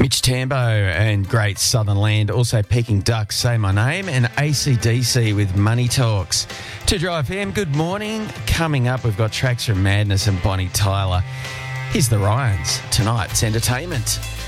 Mitch Tambo and Great Southern Land, also Peking Ducks, Say My Name, and AC/DC with Money Talks. To Drive FM, good morning. Coming up, we've got Tracks from Madness and Bonnie Tyler. Here's the Ryans. Tonight's entertainment.